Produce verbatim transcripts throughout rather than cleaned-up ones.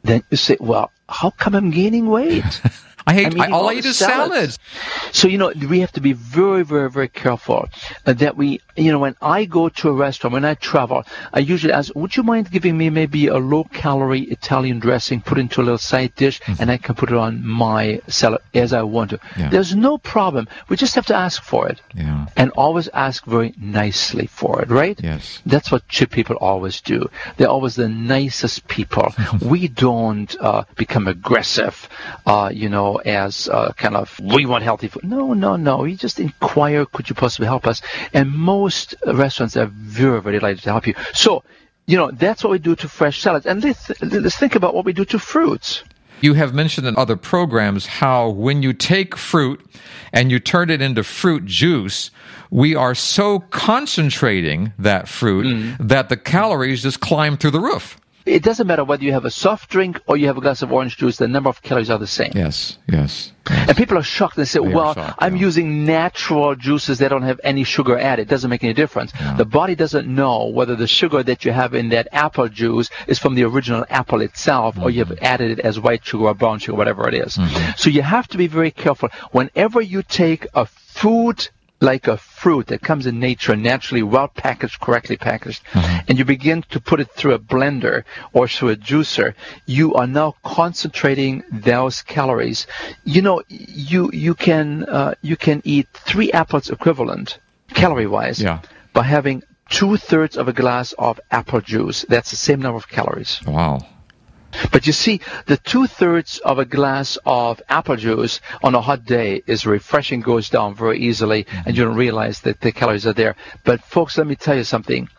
then you say, well, how come I'm gaining weight? I hate, I'm I, all all I eat is salads. salads. So, you know, we have to be very, very, very careful uh, that we, you know, when I go to a restaurant, when I travel, I usually ask, would you mind giving me maybe a low-calorie Italian dressing, put into a little side dish, mm-hmm. and I can put it on my salad as I want to. Yeah. There's no problem. We just have to ask for it. Yeah. And always ask very nicely for it, right? Yes. That's what chip people always do. They're always the nicest people. We don't uh, become aggressive, uh, you know, as uh, kind of, we want healthy food. No, no, no. You just inquire, could you possibly help us? And most restaurants are very, very delighted to help you. So, you know, that's what we do to fresh salads. And let's, let's think about what we do to fruits. You have mentioned in other programs how when you take fruit and you turn it into fruit juice, we are so concentrating that fruit mm. that the calories just climb through the roof. It doesn't matter whether you have a soft drink or you have a glass of orange juice, the number of calories are the same. Yes, yes. yes. And people are shocked. They say, they well, shocked, I'm yeah. using natural juices that don't have any sugar added. It doesn't make any difference. Yeah. The body doesn't know whether the sugar that you have in that apple juice is from the original apple itself mm-hmm. or you have added it as white sugar or brown sugar, whatever it is. Mm-hmm. So you have to be very careful. Whenever you take a food like a fruit that comes in nature, naturally well packaged, correctly packaged, mm-hmm. and you begin to put it through a blender or through a juicer, you are now concentrating those calories. You know, you you can uh, you can eat three apples equivalent, calorie-wise, yeah. by having two-thirds of a glass of apple juice. That's the same number of calories. Wow. But you see, the two-thirds of a glass of apple juice on a hot day is refreshing, goes down very easily, and you don't realize that the calories are there. But folks, let me tell you something.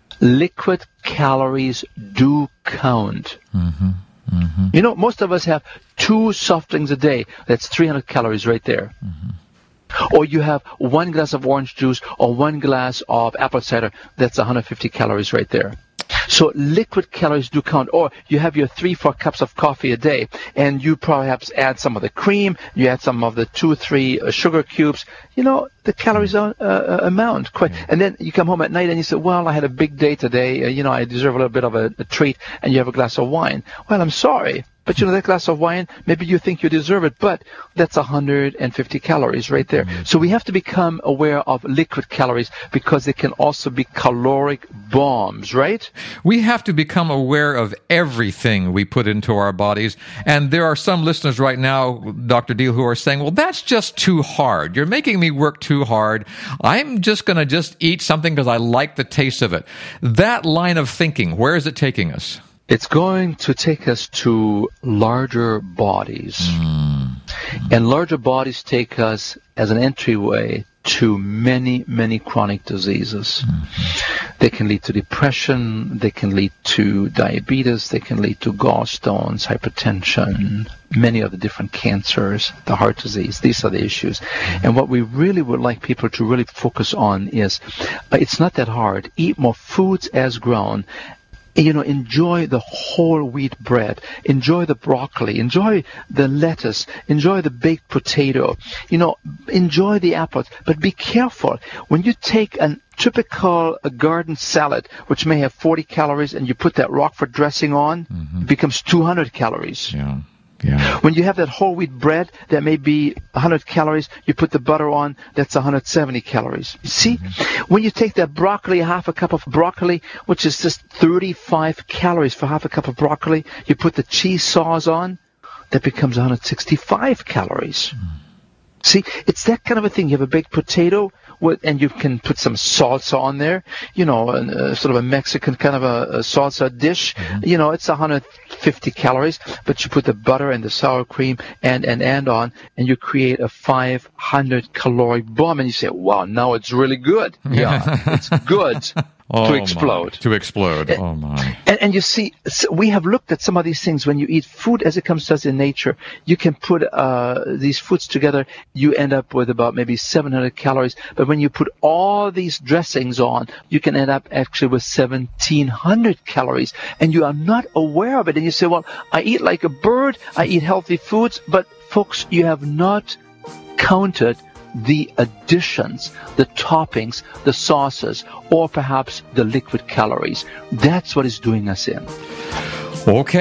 Liquid calories do count. Mm-hmm. Mm-hmm. You know, most of us have two soft drinks a day. That's three hundred calories right there. Mm-hmm. Or you have one glass of orange juice or one glass of apple cider. That's one hundred fifty calories right there. So liquid calories do count. Or you have your three, four cups of coffee a day, and you perhaps add some of the cream, you add some of the two, three uh, sugar cubes. You know, the calories are, uh, amount quite. And then you come home at night and you say, well, I had a big day today. Uh, you know, I deserve a little bit of a, a treat, and you have a glass of wine. Well, I'm sorry. But, you know, that glass of wine, maybe you think you deserve it, but that's one hundred fifty calories right there. Mm-hmm. So we have to become aware of liquid calories because they can also be caloric bombs, right? We have to become aware of everything we put into our bodies. And there are some listeners right now, Doctor Deal, who are saying, well, that's just too hard. You're making me work too hard. I'm just going to just eat something because I like the taste of it. That line of thinking, where is it taking us? It's going to take us to larger bodies. Mm. And larger bodies take us as an entryway to many, many chronic diseases. Mm-hmm. They can lead to depression, they can lead to diabetes, they can lead to gallstones, hypertension, many of the different cancers, the heart disease. These are the issues. Mm-hmm. And what we really would like people to really focus on is, uh, it's not that hard. Eat more foods as grown. You know, enjoy the whole wheat bread, enjoy the broccoli, enjoy the lettuce, enjoy the baked potato, you know, enjoy the apples, but be careful. When you take a typical uh, garden salad, which may have forty calories, and you put that Roquefort dressing on, mm-hmm. it becomes two hundred calories. Yeah. Yeah. When you have that whole wheat bread that may be one hundred calories, you put the butter on, that's one hundred seventy calories. See, mm-hmm. when you take that broccoli, half a cup of broccoli, which is just thirty-five calories for half a cup of broccoli, you put the cheese sauce on, that becomes one hundred sixty-five calories. Mm. See, it's that kind of a thing. You have a baked potato, with, and you can put some salsa on there, you know, uh, sort of a Mexican kind of a, a salsa dish. Mm-hmm. You know, it's one hundred fifty calories, but you put the butter and the sour cream and, and, and on, and you create a five hundred calorie bomb, and you say, wow, now it's really good. Yeah, it's good. Oh, to explode. My. To explode. Oh, my. And, and you see, so we have looked at some of these things. When you eat food as it comes to us in nature, you can put uh, these foods together. You end up with about maybe seven hundred calories. But when you put all these dressings on, you can end up actually with seventeen hundred calories. And you are not aware of it. And you say, well, I eat like a bird. I eat healthy foods. But, folks, you have not counted the additions, the toppings, the sauces, or perhaps the liquid calories. That's what is doing us in. Okay,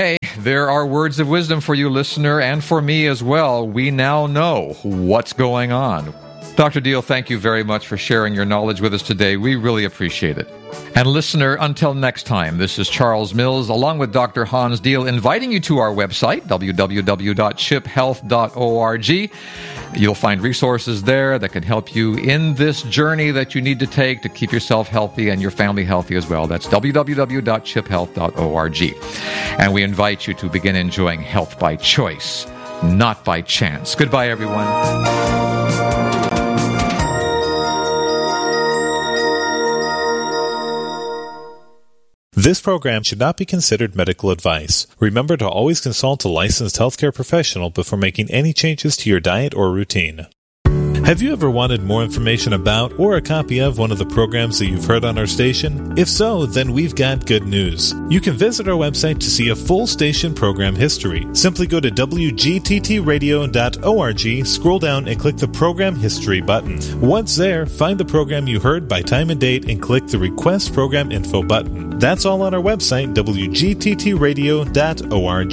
there are words of wisdom for you, listener, and for me as well. We now know what's going on. Doctor Deal, thank you very much for sharing your knowledge with us today. We really appreciate it. And listener, until next time, this is Charles Mills, along with Doctor Hans Deal, inviting you to our website, w w w dot chip health dot org. You'll find resources there that can help you in this journey that you need to take to keep yourself healthy and your family healthy as well. That's w w w dot chip health dot org. And we invite you to begin enjoying health by choice, not by chance. Goodbye, everyone. This program should not be considered medical advice. Remember to always consult a licensed healthcare professional before making any changes to your diet or routine. Have you ever wanted more information about or a copy of one of the programs that you've heard on our station? If so, then we've got good news. You can visit our website to see a full station program history. Simply go to w g t t radio dot org, scroll down and click the Program History button. Once there, find the program you heard by time and date and click the Request Program Info button. That's all on our website, w g t t radio dot org.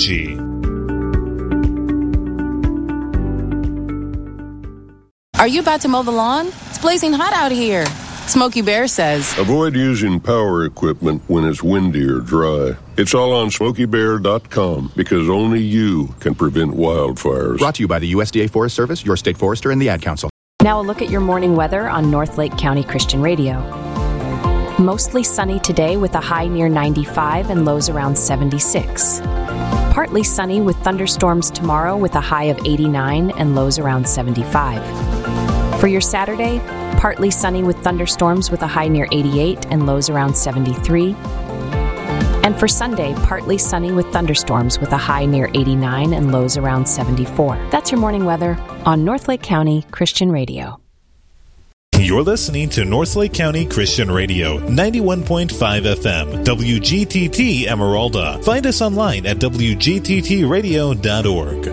Are you about to mow the lawn? It's blazing hot out here. Smokey Bear says, avoid using power equipment when it's windy or dry. It's all on smokey bear dot com because only you can prevent wildfires. Brought to you by the U S D A Forest Service, your state forester, and the Ad Council. Now a look at your morning weather on North Lake County Christian Radio. Mostly sunny today with a high near ninety-five and lows around seventy-six. Partly sunny with thunderstorms tomorrow with a high of eighty-nine and lows around seventy-five. For your Saturday, partly sunny with thunderstorms with a high near eighty-eight and lows around seventy-three. And for Sunday, partly sunny with thunderstorms with a high near eighty-nine and lows around seventy-four. That's your morning weather on North Lake County Christian Radio. You're listening to North Lake County Christian Radio, ninety-one point five F M, W G T T Emeralda. Find us online at w g t t radio dot org.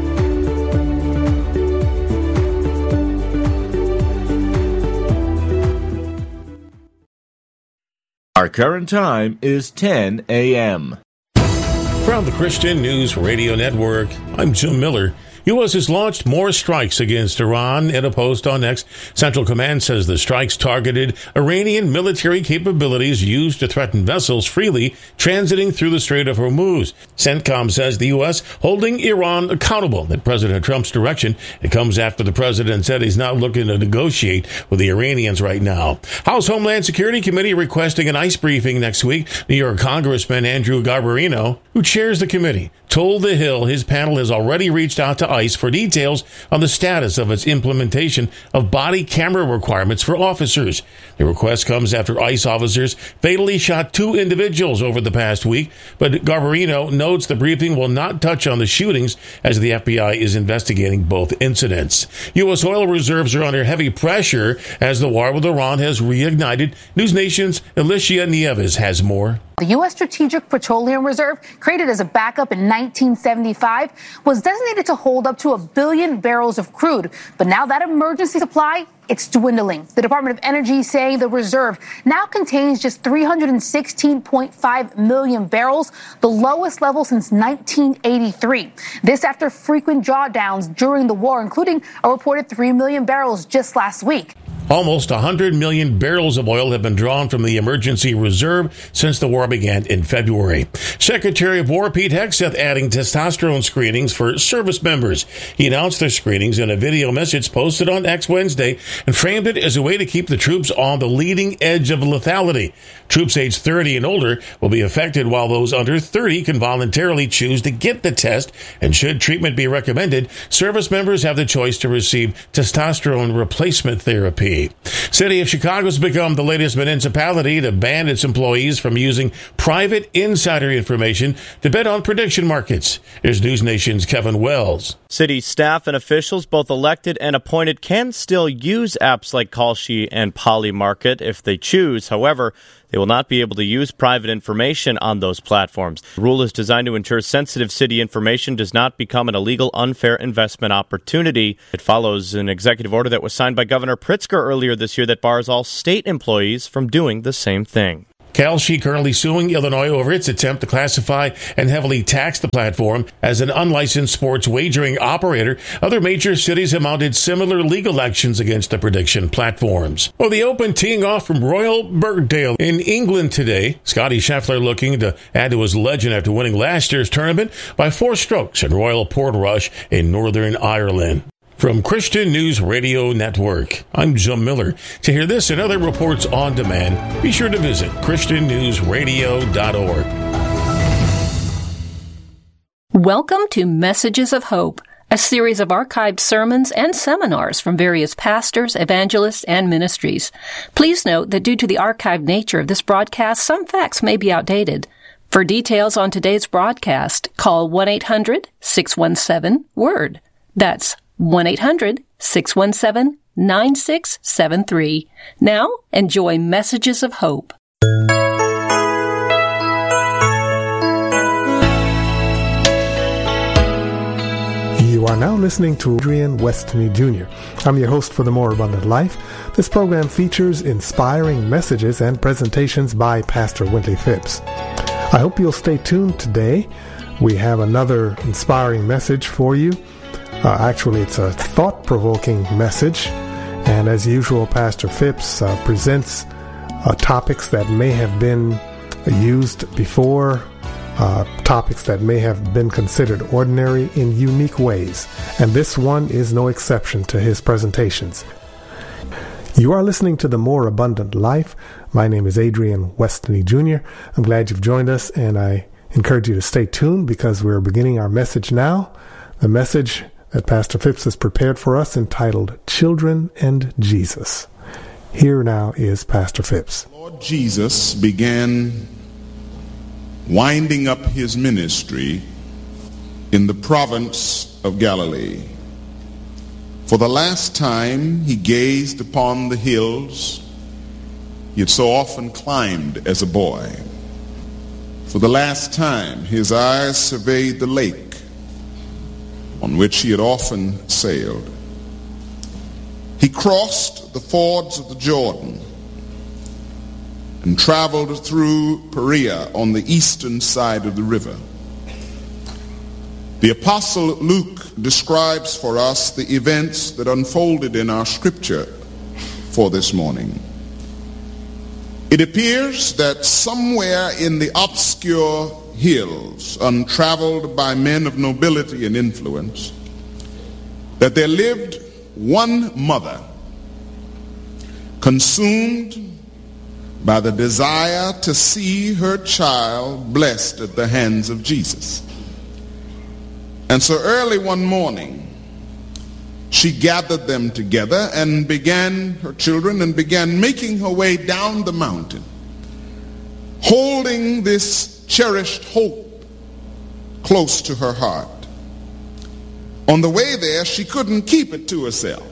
Our current time is ten a.m. From the Christian News Radio Network, I'm Jim Miller. U S has launched more strikes against Iran. In a post on X, Central Command says the strikes targeted Iranian military capabilities used to threaten vessels freely transiting through the Strait of Hormuz. CENTCOM says the U S holding Iran accountable at President Trump's direction. It comes after the president said he's not looking to negotiate with the Iranians right now. House Homeland Security Committee requesting an ICE briefing next week. New York Congressman Andrew Garbarino, who chairs the committee, told The Hill his panel has already reached out to ICE for details on the status of its implementation of body camera requirements for officers. The request comes after ICE officers fatally shot two individuals over the past week, but Garbarino notes the briefing will not touch on the shootings as the F B I is investigating both incidents. U S oil reserves are under heavy pressure as the war with Iran has reignited. News Nation's Alicia Nieves has more. The U S Strategic Petroleum Reserve, created as a backup in nineteen seventy-five, was designated to hold up to a billion barrels of crude. But now that emergency supply, it's dwindling. The Department of Energy saying the reserve now contains just three hundred sixteen point five million barrels, the lowest level since nineteen eighty-three. This after frequent drawdowns during the war, including a reported three million barrels just last week. Almost one hundred million barrels of oil have been drawn from the emergency reserve since the war began in February. Secretary of War Pete Hegseth adding testosterone screenings for service members. He announced the screenings in a video message posted on X Wednesday and framed it as a way to keep the troops on the leading edge of lethality. Troops aged thirty and older will be affected, while those under thirty can voluntarily choose to get the test. And should treatment be recommended, service members have the choice to receive testosterone replacement therapy. City of Chicago has become the latest municipality to ban its employees from using private insider information to bet on prediction markets. Here's News Nation's Kevin Wells. City staff and officials, both elected and appointed, can still use apps like Kalshi and Polymarket if they choose. However, they will not be able to use private information on those platforms. The rule is designed to ensure sensitive city information does not become an illegal, unfair investment opportunity. It follows an executive order that was signed by Governor Pritzker earlier this year that bars all state employees from doing the same thing. Kalshi currently suing Illinois over its attempt to classify and heavily tax the platform as an unlicensed sports wagering operator. Other major cities have mounted similar legal actions against the prediction platforms. Well, the Open teeing off from Royal Birkdale in England today. Scotty Scheffler looking to add to his legend after winning last year's tournament by four strokes at Royal Portrush in Northern Ireland. From Christian News Radio Network, I'm Jim Miller. To hear this and other reports on demand, be sure to visit christian news radio dot org. Welcome to Messages of Hope, a series of archived sermons and seminars from various pastors, evangelists, and ministries. Please note that due to the archived nature of this broadcast, some facts may be outdated. For details on today's broadcast, call one eight hundred six one seven word. That's one eight hundred six one seven nine six seven three. Now, enjoy Messages of Hope. You are now listening to Adrian Westney Junior I'm your host for The More Abundant Life. This program features inspiring messages and presentations by Pastor Wintley Phipps. I hope you'll stay tuned today. We have another inspiring message for you. Uh, actually, it's a thought-provoking message, and as usual, Pastor Phipps uh, presents uh, topics that may have been used before, uh, topics that may have been considered ordinary in unique ways, and this one is no exception to his presentations. You are listening to The More Abundant Life. My name is Adrian Westney Junior I'm glad you've joined us, and I encourage you to stay tuned because we're beginning our message now. The message that Pastor Phipps has prepared for us entitled Children and Jesus. Here now is Pastor Phipps. Lord Jesus began winding up his ministry in the province of Galilee. For the last time he gazed upon the hills he had so often climbed as a boy. For the last time his eyes surveyed the lake on which he had often sailed. He crossed the fords of the Jordan and traveled through Perea on the eastern side of the river. The Apostle Luke describes for us the events that unfolded in our scripture for this morning. It appears that somewhere in the obscure hills, untraveled by men of nobility and influence, that there lived one mother consumed by the desire to see her child blessed at the hands of Jesus. And so early one morning, she gathered them together and began, her children, and began making her way down the mountain, holding this cherished hope close to her heart. On the way there, she couldn't keep it to herself.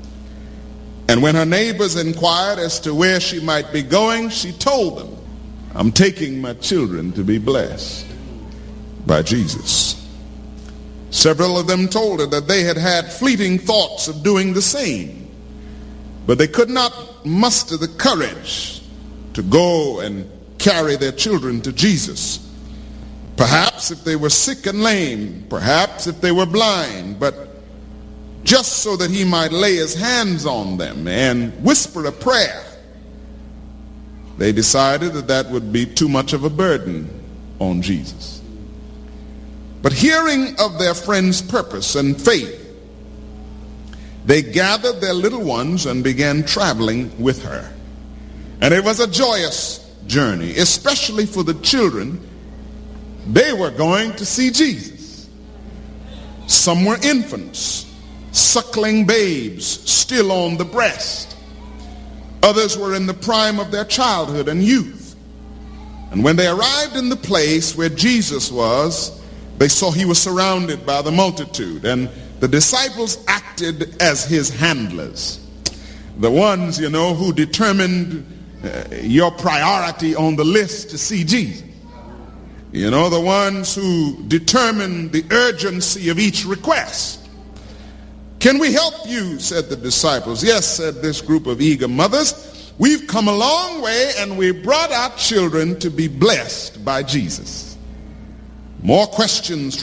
And when her neighbors inquired as to where she might be going, she told them, I'm taking my children to be blessed by Jesus. Several of them told her that they had had fleeting thoughts of doing the same, but they could not muster the courage to go and carry their children to Jesus. Perhaps if they were sick and lame, perhaps if they were blind, but just so that he might lay his hands on them and whisper a prayer. They decided that that would be too much of a burden on Jesus. But hearing of their friend's purpose and faith, they gathered their little ones and began traveling with her. And it was a joyous journey, especially for the children. They were going to see Jesus. Some were infants, suckling babes still on the breast. Others were in the prime of their childhood and youth. And when they arrived in the place where Jesus was, they saw he was surrounded by the multitude, and the disciples acted as his handlers. The ones, you know, who determined uh, your priority on the list to see Jesus. You know, the ones who determined the urgency of each request. Can we help you, said the disciples. Yes, said this group of eager mothers. we've come a long way and we've brought our children to be blessed by Jesus. More questions